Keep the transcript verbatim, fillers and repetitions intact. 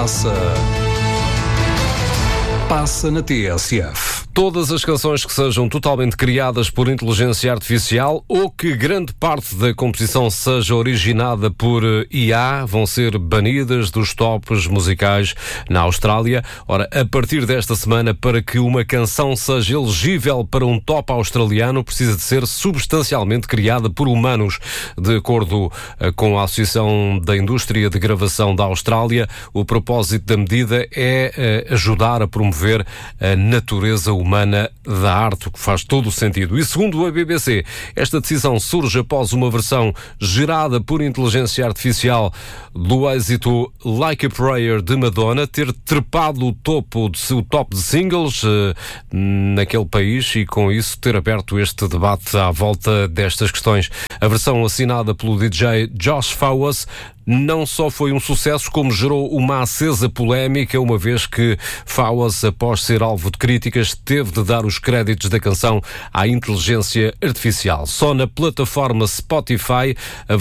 passa... Passa na T S F. Todas as canções que sejam totalmente criadas por inteligência artificial ou que grande parte da composição seja originada por I A vão ser banidas dos tops musicais na Austrália. Ora, a partir desta semana, para que uma canção seja elegível para um top australiano, precisa de ser substancialmente criada por humanos. De acordo com a Associação da Indústria de Gravação da Austrália, o propósito da medida é ajudar a promover a natureza humana humana da arte, o que faz todo o sentido. E segundo a B B C, esta decisão surge após uma versão gerada por inteligência artificial do êxito Like a Prayer de Madonna ter trepado o topo de seu top de singles uh, naquele país e com isso ter aberto este debate à volta destas questões. A versão assinada pelo D J Josh Fawaz não só foi um sucesso, como gerou uma acesa polémica, uma vez que Fawaz, após ser alvo de críticas, teve de dar os créditos da canção à inteligência artificial. Só na plataforma Spotify a